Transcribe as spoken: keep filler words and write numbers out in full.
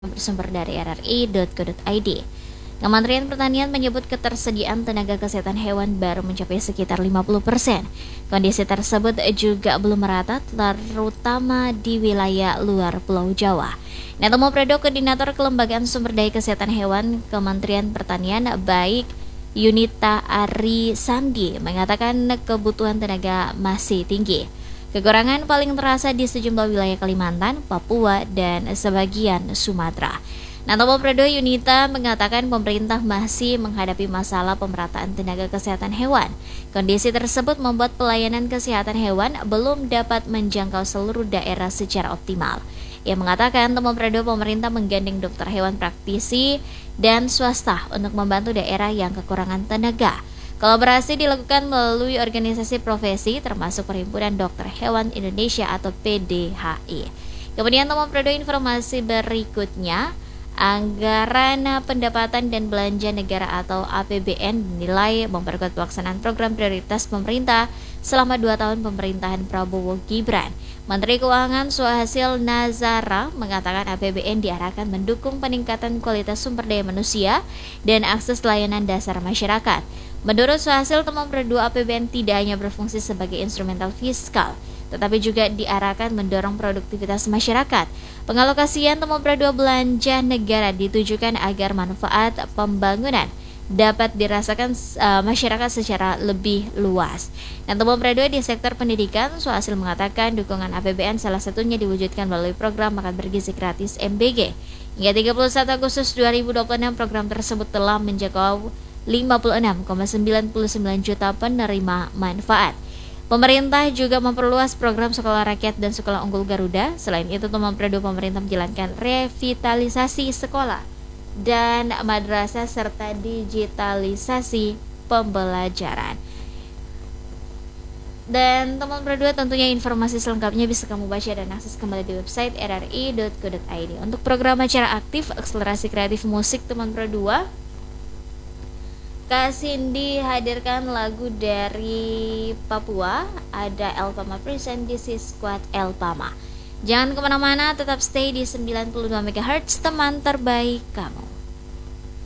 bersumber dari r r i titik co titik i d. Kementerian Pertanian menyebut ketersediaan tenaga kesehatan hewan baru mencapai sekitar lima puluh persen. Kondisi tersebut juga belum merata, terutama di wilayah luar Pulau Jawa. Netomo Predo, Koordinator Kelembagaan Sumber Daya Kesehatan Hewan Kementerian Pertanian, baik Yunita Ari Sandi, mengatakan kebutuhan tenaga masih tinggi. Kekurangan paling terasa di sejumlah wilayah Kalimantan, Papua, dan sebagian Sumatera. Natomo Predo Yunita mengatakan pemerintah masih menghadapi masalah pemerataan tenaga kesehatan hewan. Kondisi tersebut membuat pelayanan kesehatan hewan belum dapat menjangkau seluruh daerah secara optimal. Ia mengatakan Natomo Predo pemerintah menggandeng dokter hewan praktisi dan swasta untuk membantu daerah yang kekurangan tenaga. Kolaborasi dilakukan melalui organisasi profesi termasuk Perhimpunan Dokter Hewan Indonesia atau P D H I. Kemudian Natomo Predo informasi berikutnya, anggaran pendapatan dan belanja negara atau A P B N dinilai memperkuat pelaksanaan program prioritas pemerintah selama dua tahun pemerintahan Prabowo Gibran. Menteri Keuangan Suhasil Nazara mengatakan A P B N diarahkan mendukung peningkatan kualitas sumber daya manusia dan akses layanan dasar masyarakat. Menurut Suhasil, Natomo Predo A P B N tidak hanya berfungsi sebagai instrumental fiskal, tetapi juga diarahkan mendorong produktivitas masyarakat. Pengalokasian Natomo Predo belanja negara ditujukan agar manfaat pembangunan dapat dirasakan uh, masyarakat secara lebih luas. Natomo Predo di sektor pendidikan, Suhasil mengatakan dukungan A P B N salah satunya diwujudkan melalui program makan bergizi gratis M B G. Hingga tiga puluh satu Agustus dua ribu dua puluh enam, program tersebut telah menjangkau lima puluh enam koma sembilan sembilan juta penerima manfaat. Pemerintah juga memperluas program Sekolah Rakyat dan Sekolah Unggul Garuda. Selain itu, Natomo Predo pemerintah menjalankan revitalisasi sekolah dan madrasah serta digitalisasi pembelajaran. Dan Natomo Predo tentunya informasi selengkapnya bisa kamu baca dan akses kembali di website r r i titik co titik i d. Untuk program acara aktif akselerasi kreatif musik Natomo Predo, Kak Cindy hadirkan lagu dari Papua, ada Elpama Present This is Squad Elpama. Jangan kemana-mana, tetap stay di sembilan puluh dua megahertz, teman terbaik kamu.